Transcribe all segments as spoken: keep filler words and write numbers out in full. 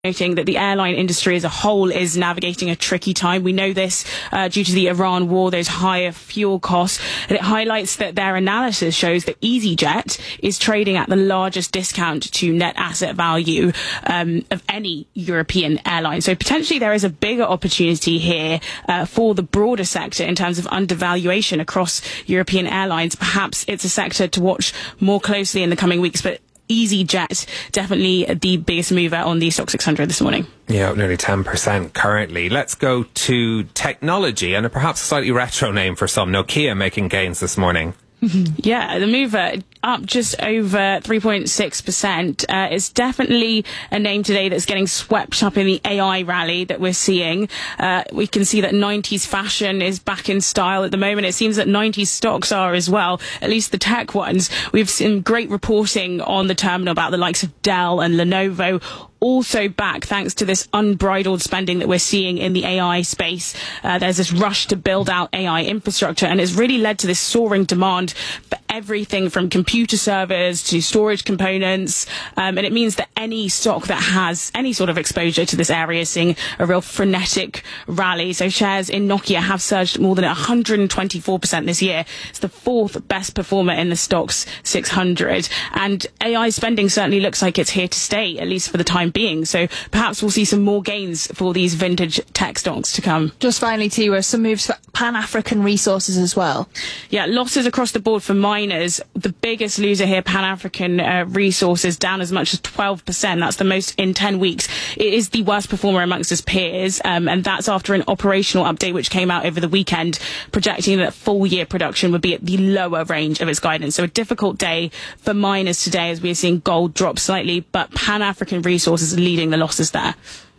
noting that the airline industry as a whole is navigating a tricky time. We know this uh, due to the Iran war, those higher fuel costs. And it highlights that their analysis shows that EasyJet is trading at the largest discount to net asset value um, of any European airline. So potentially there is a bigger opportunity here uh, for the broader sector in terms of undervaluation across European airlines. Perhaps it's a sector to watch more closely in the coming weeks, but EasyJet, definitely the biggest mover on the Stoxx six hundred this morning. Yeah, up nearly ten percent currently. Let's go to technology and a perhaps slightly retro name for some. Nokia making gains this morning. Yeah, the mover up just over three point six percent. Uh, it's definitely a name today that's getting swept up in the A I rally that we're seeing. Uh, we can see that nineties fashion is back in style at the moment. It seems that nineties stocks are as well, at least the tech ones. We've seen great reporting on the terminal about the likes of Dell and Lenovo, also back thanks to this unbridled spending that we're seeing in the A I space. Uh, there's this rush to build out A I infrastructure, and it's really led to this soaring demand for everything from computer servers to storage components. Um, and it means that any stock that has any sort of exposure to this area is seeing a real frenetic rally. So shares in Nokia have surged more than one hundred twenty-four percent this year. It's the fourth best performer in the Stoxx six hundred. And A I spending certainly looks like it's here to stay, at least for the time being. So perhaps we'll see some more gains for these vintage tech stocks to come. Just finally, Tiwa, some moves for Pan-African Resources as well. Yeah, losses across the board for miners. The biggest loser here, Pan-African uh, Resources, down as much as twelve percent. That's the most in ten weeks. It is the worst performer amongst its peers, um, and that's after an operational update which came out over the weekend, projecting that full year production would be at the lower range of its guidance. So a difficult day for miners today as we are seeing gold drop slightly, but Pan-African Resources is leading the losses there.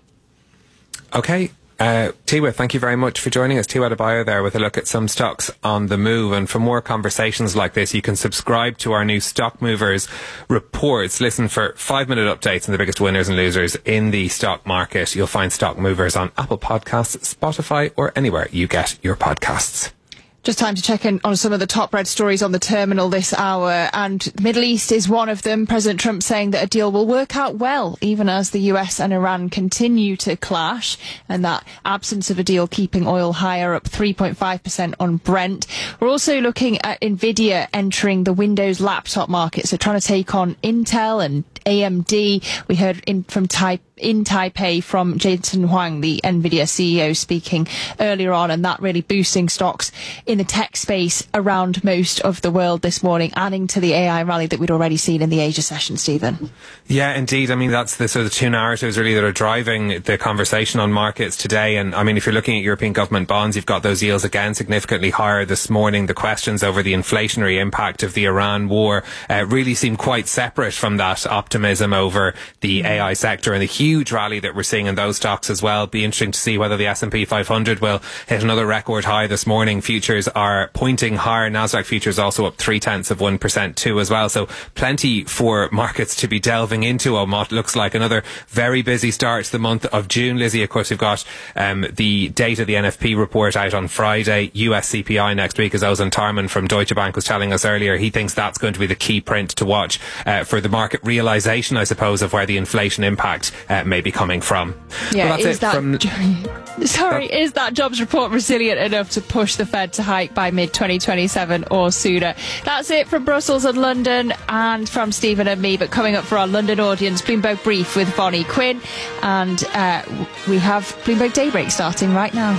Okay. Uh, Tiwa, thank you very much for joining us. Tiwa Adebayo there with a look at some stocks on the move. And for more conversations like this, you can subscribe to our new Stock Movers reports. Listen for five-minute updates on the biggest winners and losers in the stock market. You'll find Stock Movers on Apple Podcasts, Spotify, or anywhere you get your podcasts. Just time to check in on some of the top read stories on the terminal this hour, and the Middle East is one of them. President Trump saying that a deal will work out well, even as the U S and Iran continue to clash, and that absence of a deal keeping oil higher, up three point five percent on Brent. We're also looking at Nvidia entering the Windows laptop market, so trying to take on Intel and A M D. We heard in, from Taipei. in Taipei from Jensen Huang, the Nvidia C E O, speaking earlier on, and that really boosting stocks in the tech space around most of the world this morning, adding to the A I rally that we'd already seen in the Asia session, Stephen. Yeah, indeed. I mean, that's the sort of two narratives really that are driving the conversation on markets today. And I mean, if you're looking at European government bonds, you've got those yields again significantly higher this morning. The questions over the inflationary impact of the Iran war uh, really seem quite separate from that optimism over the A I sector and the huge huge rally that we're seeing in those stocks as well. Be interesting to see whether the S and P five hundred will hit another record high this morning. Futures are pointing higher. Nasdaq futures also up three tenths of one percent too as well. So plenty for markets to be delving into on what looks like another very busy start to the month of June. Lizzie, of course, we've got um, the data, the N F P report out on Friday. U S C P I next week, as Ozan Tarman from Deutsche Bank was telling us earlier. He thinks that's going to be the key print to watch uh, for the market realisation, I suppose, of where the inflation impact uh, may be coming from. Yeah, well, that's is it that from jo- sorry, that, is that jobs report resilient enough to push the Fed to hike by mid twenty twenty-seven or sooner? That's it from Brussels and London, and from Stephen and me. But coming up for our London audience, Bloomberg Brief with Bonnie Quinn, and uh, we have Bloomberg Daybreak starting right now.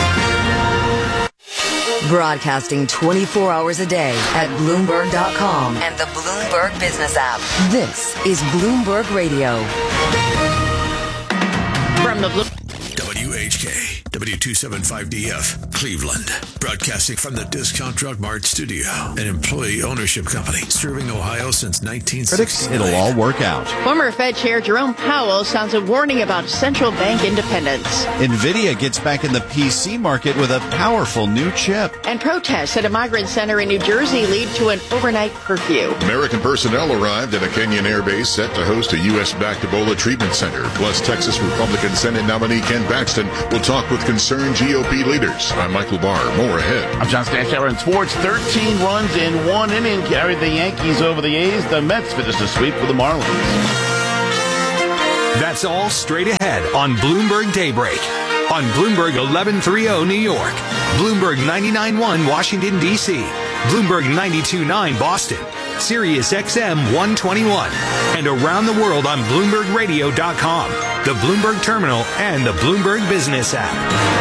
Broadcasting twenty-four hours a day at Bloomberg dot com and the Bloomberg Business app. This is Bloomberg Radio. From the Blo- W H K, W two seventy-five D F, Cleveland. Broadcasting from the Discount Drug Mart studio, an employee ownership company serving Ohio since nineteen sixty-nine. Predicts it'll all work out. Former Fed Chair Jerome Powell sounds a warning about central bank independence. Nvidia gets back in the P C market with a powerful new chip. And protests at a migrant center in New Jersey lead to an overnight curfew. American personnel arrived at a Kenyan air base set to host a U S-backed Ebola treatment center. Plus, Texas Republican Senate nominee Ken Paxton will talk with concerned G O P leaders. I'm Michael Barr. More ahead. I'm John Stanchauer in sports. thirteen runs in one inning carried the Yankees over the A's. The Mets finished a sweep with the Marlins. That's all straight ahead on Bloomberg Daybreak. On Bloomberg eleven thirty New York, Bloomberg ninety-nine point one Washington, D C, Bloomberg ninety-two point nine Boston, Sirius X M one twenty-one, and around the world on Bloomberg Radio dot com, the Bloomberg Terminal, and the Bloomberg Business app.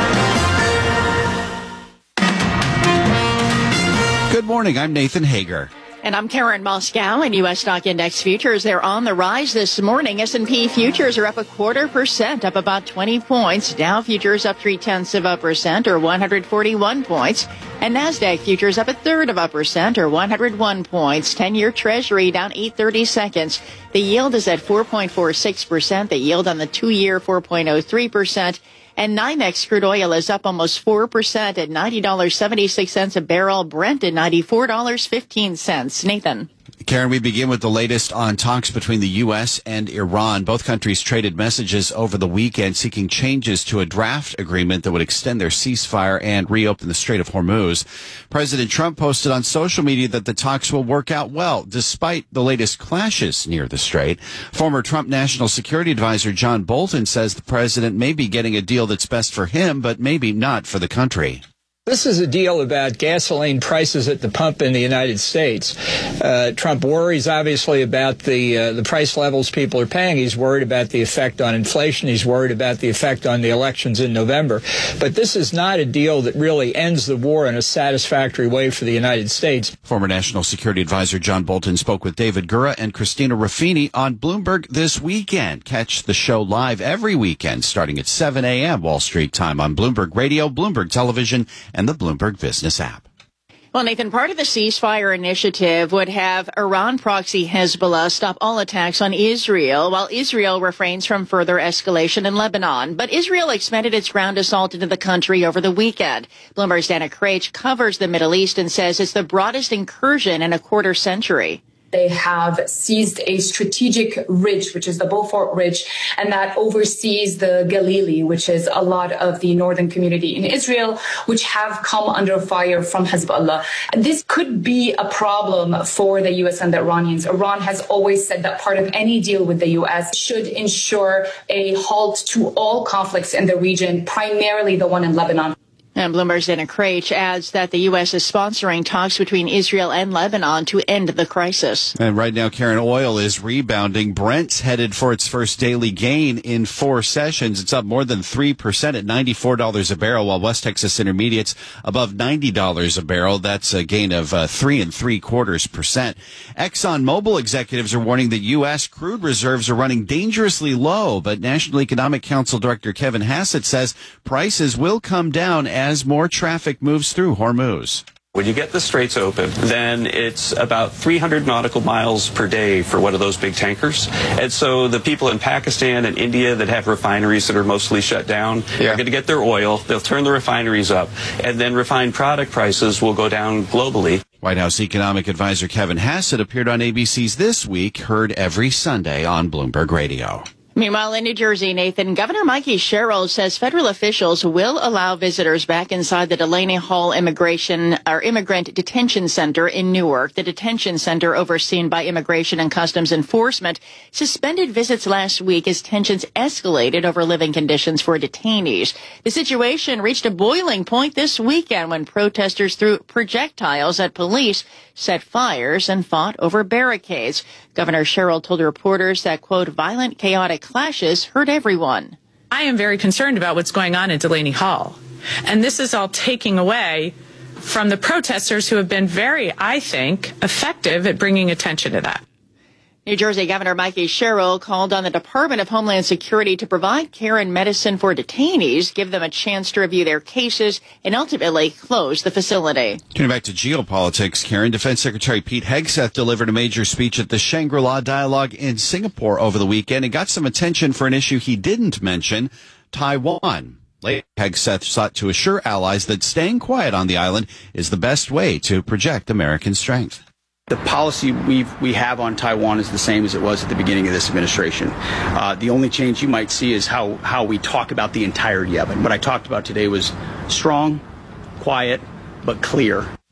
Good morning. I'm Nathan Hager. And I'm Karen Moscow. And U S stock index futures, they're on the rise this morning. S and P futures are up a quarter percent, up about twenty points. Dow futures up three tenths of a percent, or one hundred forty-one points. And NASDAQ futures up a third of a percent, or one hundred one points. ten-year Treasury down eight thirty seconds. The yield is at four point four six percent. The yield on the two-year, four point oh three percent. And NYMEX crude oil is up almost four percent at ninety dollars and seventy-six cents a barrel. Brent at ninety-four dollars and fifteen cents. Nathan. Karen, we begin with the latest on talks between the U S and Iran. Both countries traded messages over the weekend seeking changes to a draft agreement that would extend their ceasefire and reopen the Strait of Hormuz. President Trump posted on social media that the talks will work out well, despite the latest clashes near the strait. Former Trump National Security Advisor John Bolton says the president may be getting a deal that's best for him, but maybe not for the country. This is a deal about gasoline prices at the pump in the United States. Uh, Trump worries, obviously, about the uh, the price levels people are paying. He's worried about the effect on inflation. He's worried about the effect on the elections in November. But this is not a deal that really ends the war in a satisfactory way for the United States. Former National Security Advisor John Bolton spoke with David Gura and Christina Ruffini on Bloomberg this weekend. Catch the show live every weekend starting at seven a.m. Wall Street time on Bloomberg Radio, Bloomberg Television, and the Bloomberg Business app. Well, Nathan, part of the ceasefire initiative would have Iran proxy Hezbollah stop all attacks on Israel, while Israel refrains from further escalation in Lebanon. But Israel expanded its ground assault into the country over the weekend. Bloomberg's Dana Craich covers the Middle East and says it's the broadest incursion in a quarter century. They have seized a strategic ridge, which is the Beaufort Ridge, and that oversees the Galilee, which is a lot of the northern community in Israel, which have come under fire from Hezbollah. This could be a problem for the U S and the Iranians. Iran has always said that part of any deal with the U S should ensure a halt to all conflicts in the region, primarily the one in Lebanon. And Bloomberg's Dana Craich adds that the U S is sponsoring talks between Israel and Lebanon to end the crisis. And right now, Karen, oil is rebounding. Brent's headed for its first daily gain in four sessions. It's up more than three percent at ninety-four dollars a barrel, while West Texas Intermediate's above ninety dollars a barrel. That's a gain of uh, three and three quarters percent. ExxonMobil executives are warning that U S crude reserves are running dangerously low, but National Economic Council Director Kevin Hassett says prices will come down as as more traffic moves through Hormuz. When you get the straits open, then it's about three hundred nautical miles per day for one of those big tankers. And so the people in Pakistan and India that have refineries that are mostly shut down yeah. are going to get their oil. They'll turn the refineries up, and then refined product prices will go down globally. White House economic advisor Kevin Hassett appeared on A B C's This Week, heard every Sunday on Bloomberg Radio. Meanwhile, in New Jersey, Nathan, Governor Mikey Sherrill says federal officials will allow visitors back inside the Delaney Hall Immigration or Immigrant Detention Center in Newark. The detention center, overseen by Immigration and Customs Enforcement, suspended visits last week as tensions escalated over living conditions for detainees. The situation reached a boiling point this weekend when protesters threw projectiles at police, set fires, and fought over barricades. Governor Sherrill told reporters that, quote, violent, chaotic clashes hurt everyone. I am very concerned about what's going on at Delaney Hall. And this is all taking away from the protesters who have been very, I think, effective at bringing attention to that. New Jersey Governor Mikey Sherrill called on the Department of Homeland Security to provide care and medicine for detainees, give them a chance to review their cases, and ultimately close the facility. Turning back to geopolitics, Karen, Defense Secretary Pete Hegseth delivered a major speech at the Shangri-La Dialogue in Singapore over the weekend and got some attention for an issue he didn't mention, Taiwan. Later, Hegseth sought to assure allies that staying quiet on the island is the best way to project American strength. The policy we we have on Taiwan is the same as it was at the beginning of this administration. Uh, the only change you might see is how, how we talk about the entirety of it. What I talked about today was strong, quiet, but clear.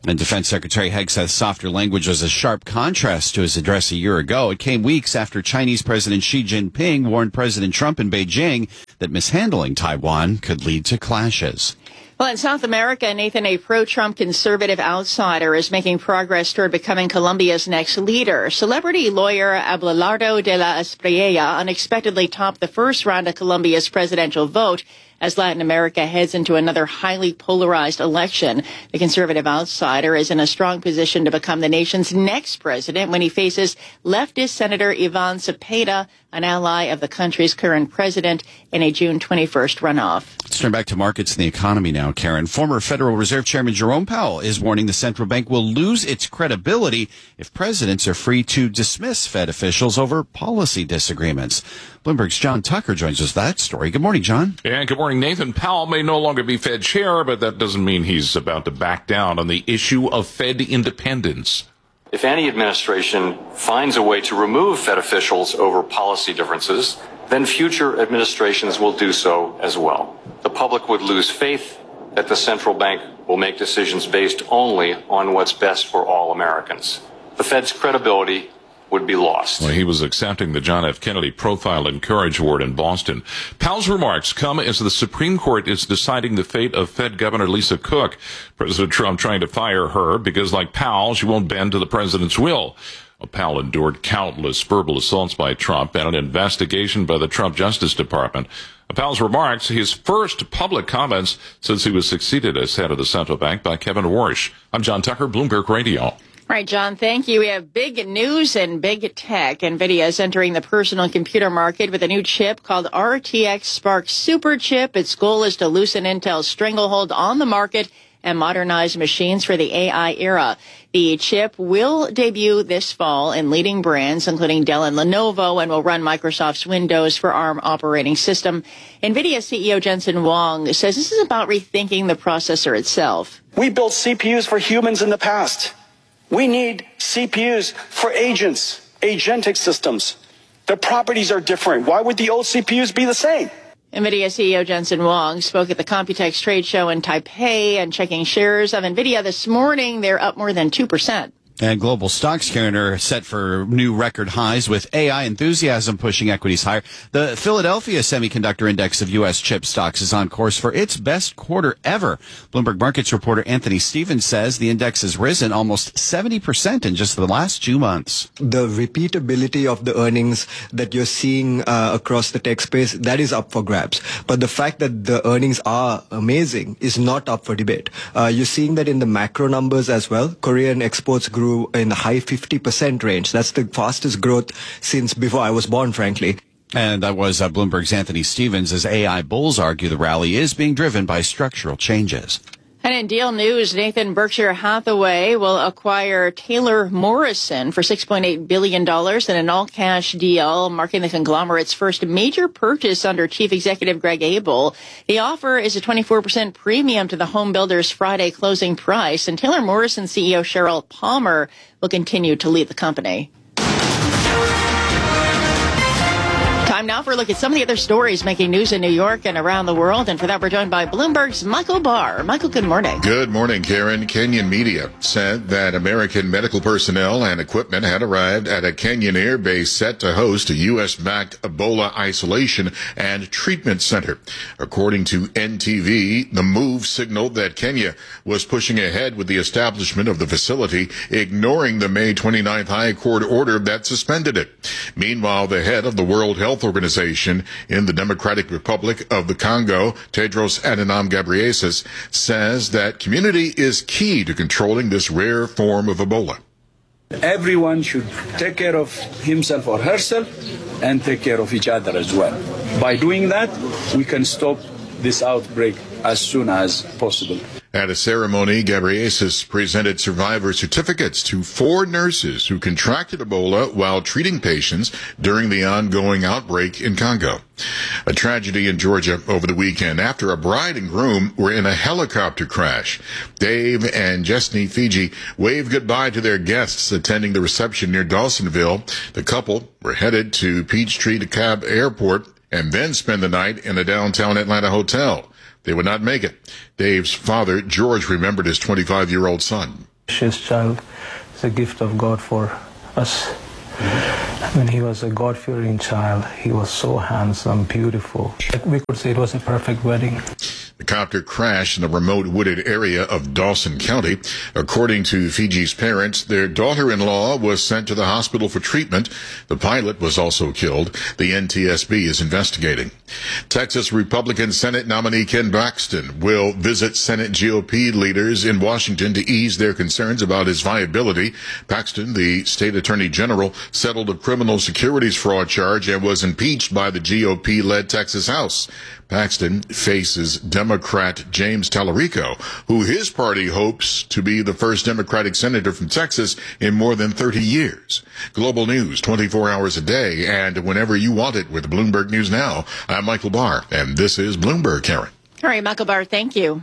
And Defense Secretary Haig says softer language was a sharp contrast to his address a year ago. It came weeks after Chinese President Xi Jinping warned President Trump in Beijing that mishandling Taiwan could lead to clashes. Well, in South America, Nathan, a pro-Trump conservative outsider is making progress toward becoming Colombia's next leader. Celebrity lawyer Abelardo de la Espriella unexpectedly topped the first round of Colombia's presidential vote as Latin America heads into another highly polarized election. The conservative outsider is in a strong position to become the nation's next president when he faces leftist Senator Ivan Cepeda, an ally of the country's current president, in a June twenty-first runoff. Let's turn back to markets and the economy now, Karen. Former Federal Reserve Chairman Jerome Powell is warning the central bank will lose its credibility if presidents are free to dismiss Fed officials over policy disagreements. Bloomberg's John Tucker joins us with that story. Good morning, John. Yeah, good morning, Nathan. Powell may no longer be Fed chair, but that doesn't mean he's about to back down on the issue of Fed independence. If any administration finds a way to remove Fed officials over policy differences, then future administrations will do so as well. The public would lose faith that the central bank will make decisions based only on what's best for all Americans. The Fed's credibility would be lost. Well, he was accepting the John F. Kennedy Profile and Courage Award in Boston. Powell's remarks come as the Supreme Court is deciding the fate of Fed Governor Lisa Cook. President Trump trying to fire her because, like Powell, she won't bend to the president's will. Well, Powell endured countless verbal assaults by Trump and an investigation by the Trump Justice Department. Powell's remarks, his first public comments since he was succeeded as head of the central bank by Kevin Warsh. I'm John Tucker, Bloomberg Radio. All right, John, thank you. We have big news and big tech. NVIDIA is entering the personal computer market with a new chip called R T X Spark Super Chip. Its goal is to loosen Intel's stranglehold on the market and modernize machines for the A I era. The chip will debut this fall in leading brands, including Dell and Lenovo, and will run Microsoft's Windows for ARM operating system. NVIDIA C E O Jensen Huang says this is about rethinking the processor itself. We built C P Us for humans in the past. We need C P Us for agents, agentic systems. The properties are different. Why would the old C P Us be the same? NVIDIA C E O Jensen Huang spoke at the Computex trade show in Taipei, and checking shares of NVIDIA this morning, they're up more than two percent. And global stocks, Karen, are set for new record highs with A I enthusiasm pushing equities higher. The Philadelphia Semiconductor Index of U S chip stocks is on course for its best quarter ever. Bloomberg Markets reporter Anthony Stevens says the index has risen almost seventy percent in just the last two months. The repeatability of the earnings that you're seeing uh, across the tech space, that is up for grabs. But the fact that the earnings are amazing is not up for debate. Uh, you're seeing that in the macro numbers as well. Korean exports grew in the high fifty percent range. That's the fastest growth since before I was born, frankly. And that was uh, Bloomberg's Anthony Stevens, as A I bulls argue the rally is being driven by structural changes. And in deal news, Nathan, Berkshire Hathaway will acquire Taylor Morrison for six point eight billion dollars in an all-cash deal, marking the conglomerate's first major purchase under Chief Executive Greg Abel. The offer is a twenty-four percent premium to the home builder's Friday closing price, and Taylor Morrison C E O Sheryl Palmer will continue to lead the company. Time now for a look at some of the other stories making news in New York and around the world. And for that, we're joined by Bloomberg's Michael Barr. Michael, good morning. Good morning, Karen. Kenyan media said that American medical personnel and equipment had arrived at a Kenyan air base set to host a U S-backed Ebola isolation and treatment center. According to N T V, the move signaled that Kenya was pushing ahead with the establishment of the facility, ignoring the May twenty-ninth High Court order that suspended it. Meanwhile, the head of the World Health Organization in the Democratic Republic of the Congo, Tedros Adhanom Ghebreyesus, says that community is key to controlling this rare form of Ebola. Everyone should take care of himself or herself and take care of each other as well. By doing that, we can stop this outbreak as soon as possible. At a ceremony, Ghebreyesus presented survivor certificates to four nurses who contracted Ebola while treating patients during the ongoing outbreak in Congo. A tragedy in Georgia over the weekend after a bride and groom were in a helicopter crash. Dave and Jesney Fiji waved goodbye to their guests attending the reception near Dawsonville. The couple were headed to Peachtree DeKalb Airport and then spend the night in a downtown Atlanta hotel. They would not make it. Dave's father, George, remembered his twenty-five-year-old son. His child is a gift of God for us. I mean, he was a God-fearing child. He was so handsome, beautiful. We could say it was a perfect wedding. The copter crashed in a remote wooded area of Dawson County. According to Fiji's parents, their daughter-in-law was sent to the hospital for treatment. The pilot was also killed. The N T S B is investigating. Texas Republican Senate nominee Ken Paxton will visit Senate G O P leaders in Washington to ease their concerns about his viability. Paxton, the state attorney general, settled a criminal securities fraud charge and was impeached by the G O P-led Texas House. Paxton faces Democrat James Tallarico, who his party hopes to be the first Democratic senator from Texas in more than thirty years. Global news twenty-four hours a day and whenever you want it with Bloomberg News Now. I'm Michael Barr, and this is Bloomberg, Karen. All right, Michael Barr, thank you.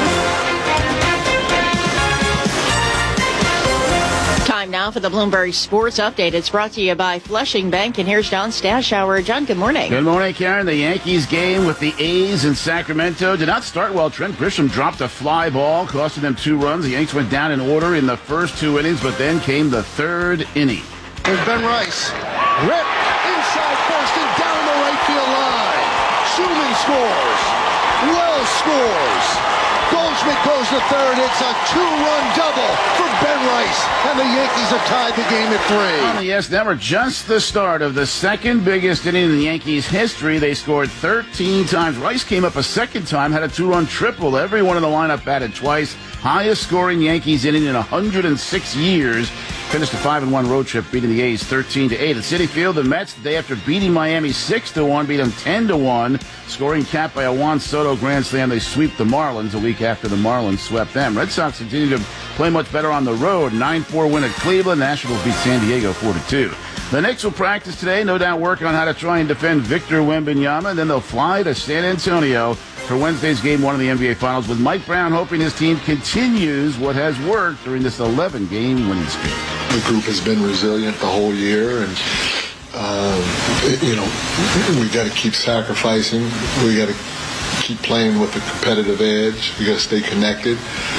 Time now for the Bloomberg Sports Update. It's brought to you by Flushing Bank, and here's John Stashower. John, good morning. Good morning, Karen. The Yankees game with the A's in Sacramento did not start well. Trent Grisham dropped a fly ball, costing them two runs. The Yanks went down in order in the first two innings, but then came the third inning. Here's Ben Rice. Rip inside first and down the right field line. Schumann scores. Wells scores. Goldschmidt goes to third. It's a two-run double for Ben Rice, and the Yankees have tied the game at three. Oh, yes, that were just the start of the second biggest inning in the Yankees' history. They scored thirteen times. Rice came up a second time, had a two-run triple. Everyone in the lineup batted twice. Highest-scoring Yankees inning in one hundred six years. Finished a five and one road trip, beating the A's thirteen to eight. At Citi Field, the Mets, the day after beating Miami six to one, beat them ten to one. Scoring capped by a Juan Soto grand slam. They sweep the Marlins a week after the Marlins swept them. Red Sox continue to play much better on the road. nine four win at Cleveland. Nationals beat San Diego four to two. The Knicks will practice today, no doubt work on how to try and defend Victor Wembanyama, and then they'll fly to San Antonio for Wednesday's Game one of the N B A Finals, with Mike Brown hoping his team continues what has worked during this eleven-game winning streak. The group has been resilient the whole year, and uh, you know, we got to keep sacrificing. We got to keep playing with a competitive edge. We got to stay connected.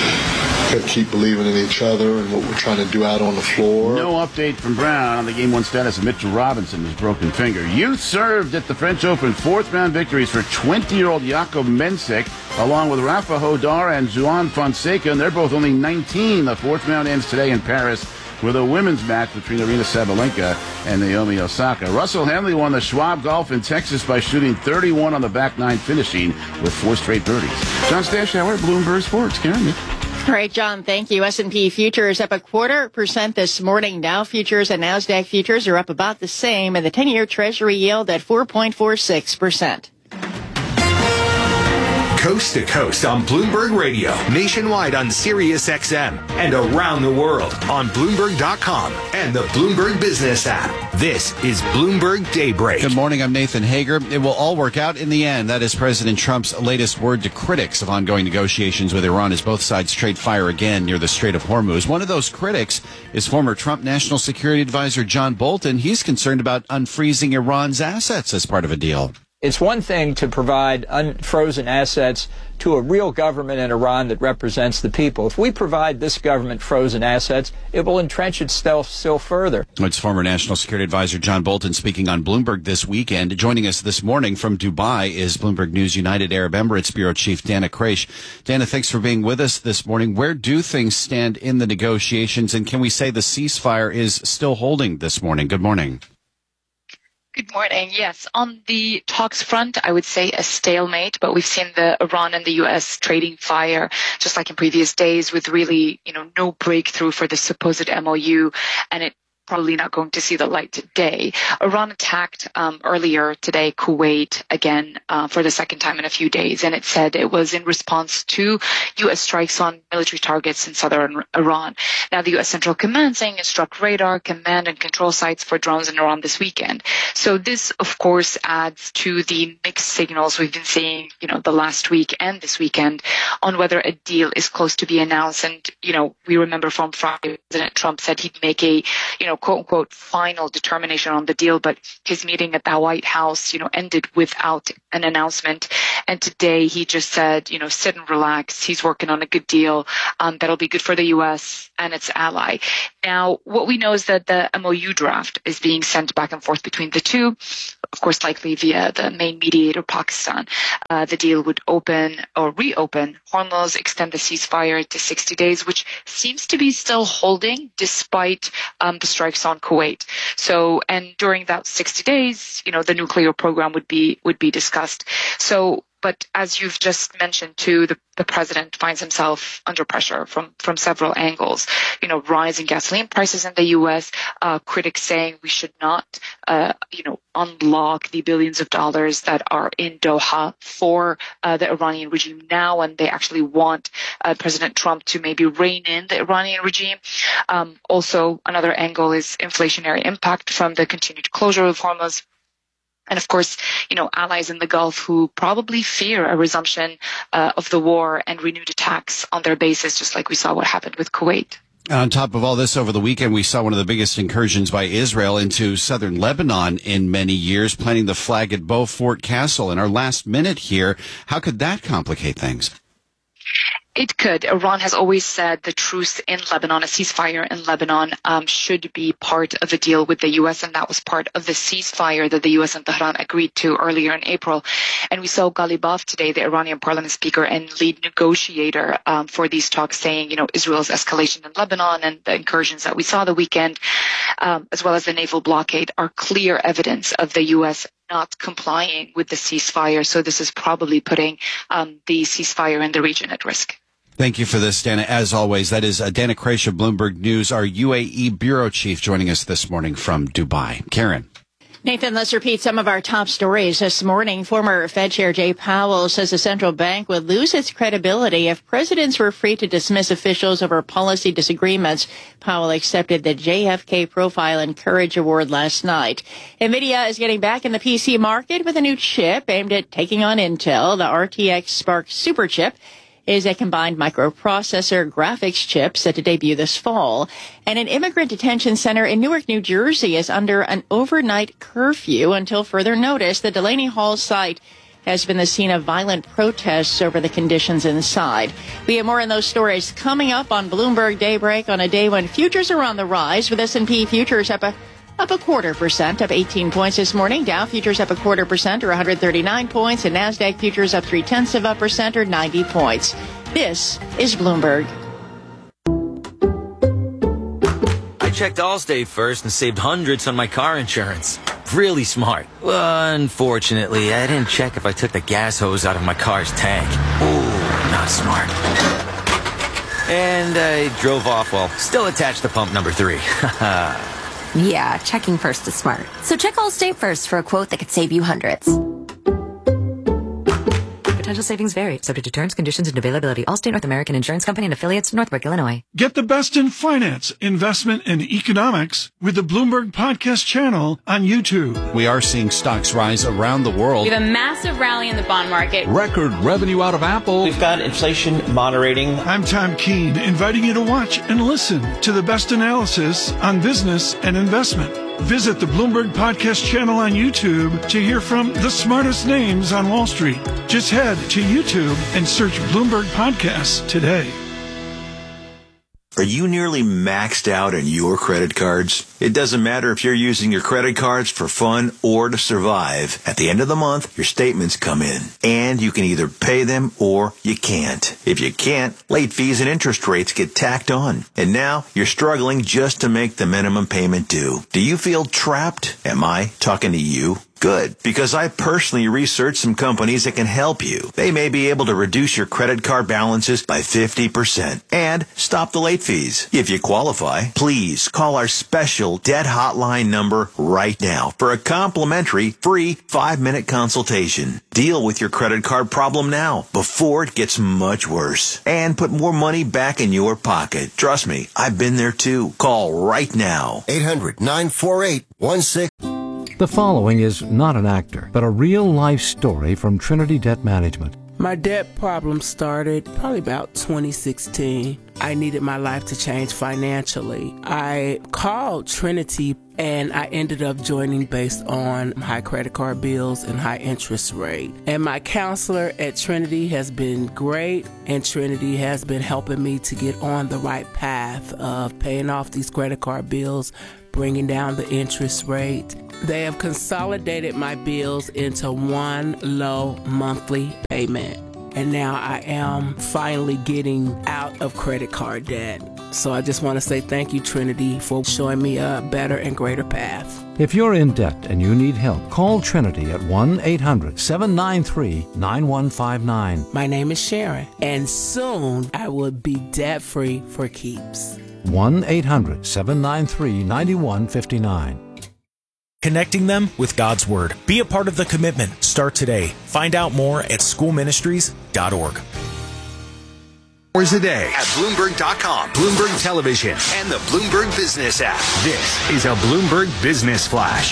Got to keep believing in each other and what we're trying to do out on the floor. No update from Brown on the Game one status of Mitchell Robinson, his broken finger. Youth served at the French Open fourth-round victories for twenty-year-old Jakob Mensik, along with Rafa Hodar and Juan Fonseca, and they're both only nineteen. The fourth round ends today in Paris with a women's match between Arina Sabalenka and Naomi Osaka. Russell Henley won the Schwab Golf in Texas by shooting thirty-one on the back nine, finishing with four straight birdies. John Stashower, Bloomberg Sports. Karen. All right, John, thank you. S and P futures up a quarter percent this morning. Dow futures and NASDAQ futures are up about the same, and the ten-year Treasury yield at four point four six percent. Coast to coast on Bloomberg Radio, nationwide on Sirius X M, and around the world on Bloomberg dot com and the Bloomberg Business app. This is Bloomberg Daybreak. Good morning, I'm Nathan Hager. It will all work out in the end. That is President Trump's latest word to critics of ongoing negotiations with Iran as both sides trade fire again near the Strait of Hormuz. One of those critics is former Trump National Security Advisor John Bolton. He's concerned about unfreezing Iran's assets as part of a deal. It's one thing to provide unfrozen assets to a real government in Iran that represents the people. If we provide this government frozen assets, it will entrench itself still further. It's former National Security Advisor John Bolton speaking on Bloomberg this weekend. Joining us this morning from Dubai is Bloomberg News United Arab Emirates Bureau Chief Dana Kraish. Dana, thanks for being with us this morning. Where do things stand in the negotiations, and can we say the ceasefire is still holding this morning? Good morning. Good morning. Yes, on the talks front, I would say a stalemate, but we've seen the Iran and the U S trading fire, just like in previous days, with really, you know, no breakthrough for the supposed M O U, and it probably not going to see the light today. Iran attacked um, earlier today Kuwait again uh, for the second time in a few days, and it said it was in response to U S strikes on military targets in southern Iran. Now, the U S Central Command saying it struck radar, command, and control sites for drones in Iran this weekend. So this, of course, adds to the mixed signals we've been seeing, you know, the last week and this weekend on whether a deal is close to be announced. And, you know, we remember from Friday, President Trump said he'd make a, you know, quote unquote, final determination on the deal, but his meeting at the White House, you know, ended without an announcement. And today he just said, you know, sit and relax. He's working on a good deal um, that'll be good for the U S and its ally. Now, what we know is that the M O U draft is being sent back and forth between the two, of course, likely via the main mediator, Pakistan. Uh, the deal would open or reopen Hormuz, extend the ceasefire to sixty days, which seems to be still holding despite um, the strikes on Kuwait. So, and during that sixty days, you know, the nuclear program would be would be discussed. So, but as you've just mentioned too, the, the president finds himself under pressure from, from several angles. You know, rising gasoline prices in the U S, uh, critics saying we should not, uh, you know, unlock the billions of dollars that are in Doha for uh, the Iranian regime now, and they actually want uh, President Trump to maybe rein in the Iranian regime. Um, also, another angle is inflationary impact from the continued closure of Hormuz. And of course, you know, allies in the Gulf who probably fear a resumption uh, of the war and renewed attacks on their bases, just like we saw what happened with Kuwait. On top of all this, over the weekend, we saw one of the biggest incursions by Israel into southern Lebanon in many years, planting the flag at Beaufort Castle. In our last minute here, how could that complicate things? It could. Iran has always said the truce in Lebanon, a ceasefire in Lebanon, um, should be part of a deal with the U S, and that was part of the ceasefire that the U S and Tehran agreed to earlier in April. And we saw Ghalibaf today, the Iranian parliament speaker and lead negotiator um, for these talks, saying, you know, Israel's escalation in Lebanon and the incursions that we saw the weekend, um, as well as the naval blockade, are clear evidence of the U S not complying with the ceasefire. So this is probably putting um, the ceasefire in the region at risk. Thank you for this, Dana. As always, that is uh, Dana Kraish of Bloomberg News, our U A E bureau chief, joining us this morning from Dubai. Karen. Nathan, let's repeat some of our top stories this morning. Former Fed Chair Jay Powell says the central bank would lose its credibility if presidents were free to dismiss officials over policy disagreements. Powell accepted the J F K Profile and Courage Award last night. NVIDIA is getting back in the P C market with a new chip aimed at taking on Intel. The R T X Spark Superchip is a combined microprocessor graphics chip set to debut this fall. And an immigrant detention center in Newark, New Jersey is under an overnight curfew until further notice. The Delaney Hall site has been the scene of violent protests over the conditions inside. We have more on those stories coming up on Bloomberg Daybreak on a day when futures are on the rise, with S and P futures up a Up a quarter percent, up eighteen points this morning. Dow futures up a quarter percent, or one hundred thirty-nine points, and NASDAQ futures up three tenths of a percent, or ninety points. This is Bloomberg. I checked Allstate first and saved hundreds on my car insurance. Really smart. Unfortunately, I didn't check if I took the gas hose out of my car's tank. Ooh, not smart. And I drove off while still attached to pump number three. Yeah, checking first is smart. So check Allstate first for a quote that could save you hundreds. Potential savings vary, subject to terms, conditions, and availability. Allstate North American Insurance Company and affiliates, Northbrook, Illinois. Get the best in finance, investment, and economics with the Bloomberg Podcast channel on YouTube. We are seeing stocks rise around the world. We have a massive rally in the bond market. Record revenue out of Apple. We've got inflation moderating. I'm Tom Keene, inviting you to watch and listen to the best analysis on business and investment. Visit the Bloomberg Podcast channel on YouTube to hear from the smartest names on Wall Street. Just head to YouTube and search Bloomberg Podcasts today. Are you nearly maxed out on your credit cards? It doesn't matter if you're using your credit cards for fun or to survive. At the end of the month, your statements come in, and you can either pay them or you can't. If you can't, late fees and interest rates get tacked on. And now you're struggling just to make the minimum payment due. Do you feel trapped? Am I talking to you? Good, because I personally researched some companies that can help you. They may be able to reduce your credit card balances by fifty percent and stop the late fees. If you qualify, please call our special debt hotline number right now for a complimentary free five-minute consultation. Deal with your credit card problem now before it gets much worse and put more money back in your pocket. Trust me, I've been there too. Call right now. eight hundred nine four eight one six. The following is not an actor, but a real-life story from Trinity Debt Management. My debt problem started probably about twenty sixteen. I needed my life to change financially. I called Trinity and I ended up joining based on high credit card bills and high interest rate. And my counselor at Trinity has been great, and Trinity has been helping me to get on the right path of paying off these credit card bills, bringing down the interest rate. They have consolidated my bills into one low monthly payment. And now I am finally getting out of credit card debt. So I just want to say thank you, Trinity, for showing me a better and greater path. If you're in debt and you need help, call Trinity at one eight hundred seven nine three nine one five nine. My name is Sharon, and soon I will be debt-free for keeps. one eight hundred seven nine three nine one five nine. Connecting them with God's Word. Be a part of the commitment. Start today. Find out more at school ministries dot org. Hours a day at Bloomberg dot com, Bloomberg Television, and the Bloomberg Business app. This is a Bloomberg Business Flash.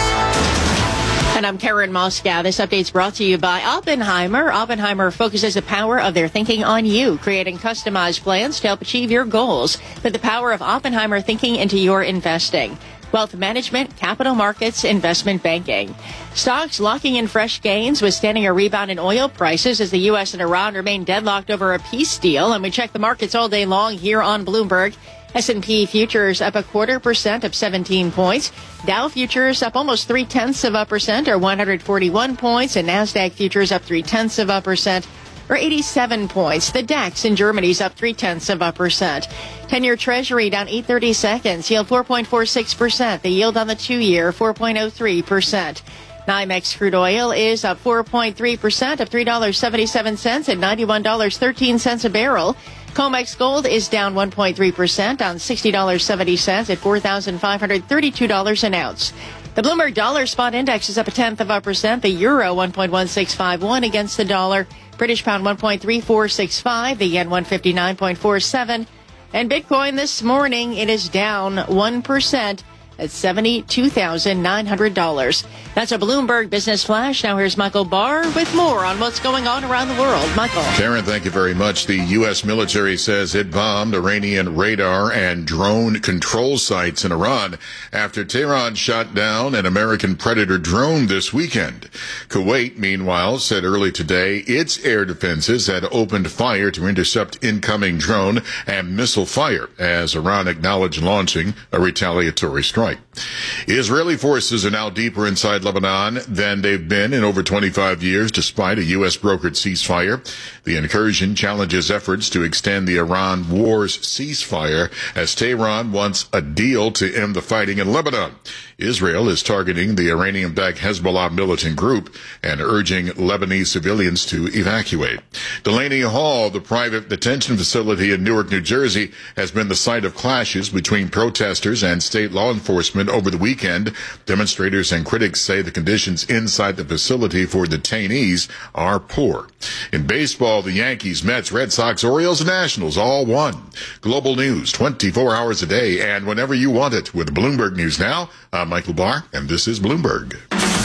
And I'm Karen Moscow. This update's brought to you by Oppenheimer. Oppenheimer focuses the power of their thinking on you, creating customized plans to help achieve your goals. Put the power of Oppenheimer thinking into your investing. Wealth management, capital markets, investment banking. Stocks locking in fresh gains, withstanding a rebound in oil prices as the U S and Iran remain deadlocked over a peace deal. And we check the markets all day long here on Bloomberg. S and P futures up a quarter percent, up seventeen points. Dow futures up almost three tenths of a percent, or one hundred forty-one points. And NASDAQ futures up three tenths of a percent, or eighty-seven points. The DAX in Germany's up three tenths of a percent. ten-year Treasury down eight thirty seconds, yield four point four six percent. The yield on the two-year, four point oh three percent. NYMEX crude oil is up four point three percent, up three dollars and seventy-seven cents at ninety-one dollars and thirteen cents a barrel. COMEX gold is down one point three percent on sixty dollars and seventy cents at four thousand five hundred thirty-two dollars an ounce. The Bloomberg Dollar Spot Index is up a tenth of a percent. The euro one point one six five one against the dollar. British pound one point three four six five. The yen one fifty-nine point four seven. And Bitcoin this morning, it is down one percent at seventy-two thousand nine hundred dollars. That's a Bloomberg Business Flash. Now here's Michael Barr with more on what's going on around the world. Michael. Karen, thank you very much. The U S military says it bombed Iranian radar and drone control sites in Iran after Tehran shot down an American Predator drone this weekend. Kuwait, meanwhile, said early today its air defenses had opened fire to intercept incoming drone and missile fire as Iran acknowledged launching a retaliatory strike. Israeli forces are now deeper inside Lebanon than they've been in over twenty-five years, despite a U S brokered ceasefire. The incursion challenges efforts to extend the Iran war's ceasefire as Tehran wants a deal to end the fighting in Lebanon. Israel is targeting the Iranian-backed Hezbollah militant group and urging Lebanese civilians to evacuate. Delaney Hall, the private detention facility in Newark, New Jersey, has been the site of clashes between protesters and state law enforcement over the weekend. Demonstrators and critics say the conditions inside the facility for detainees are poor. In baseball, the Yankees, Mets, Red Sox, Orioles, and Nationals all won. Global news twenty-four hours a day and whenever you want it with Bloomberg News Now. I'm Michael Barr, and this is Bloomberg.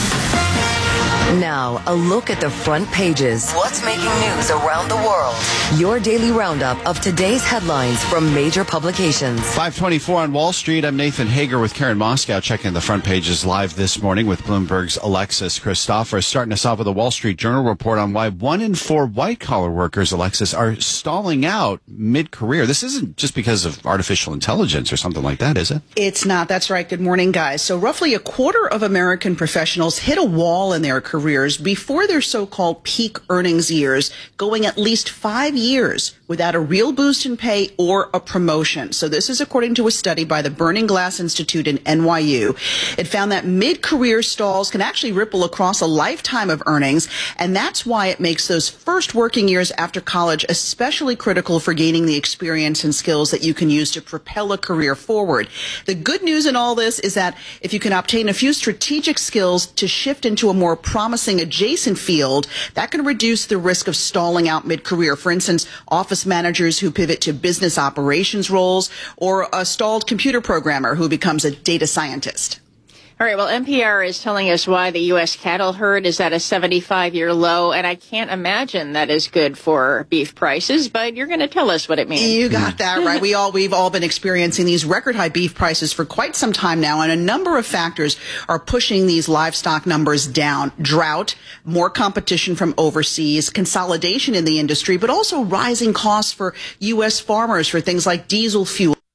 Now, a look at the front pages. What's making news around the world? Your daily roundup of today's headlines from major publications. five twenty-four on Wall Street. I'm Nathan Hager with Karen Moscow, checking the front pages live this morning with Bloomberg's Alexis Christopher. Starting us off with a Wall Street Journal report on why one in four white-collar workers, Alexis, are stalling out mid-career. This isn't just because of artificial intelligence or something like that, is it? It's not. That's right. Good morning, guys. So roughly a quarter of American professionals hit a wall in their career careers before their so-called peak earnings years, going at least five years without a real boost in pay or a promotion. So this is according to a study by the Burning Glass Institute in N Y U. It found that mid-career stalls can actually ripple across a lifetime of earnings, and that's why it makes those first working years after college especially critical for gaining the experience and skills that you can use to propel a career forward. The good news in all this is that if you can obtain a few strategic skills to shift into a more promising adjacent field, that can reduce the risk of stalling out mid-career. For instance, office managers who pivot to business operations roles, or a stalled computer programmer who becomes a data scientist. All right, well, N P R is telling us why the U S cattle herd is at a seventy-five-year low, and I can't imagine that is good for beef prices, but you're going to tell us what it means. You got that right. We all, we've all been experiencing these record high beef prices for quite some time now, and a number of factors are pushing these livestock numbers down. Drought, more competition from overseas, consolidation in the industry, but also rising costs for U S farmers for things like diesel fuel.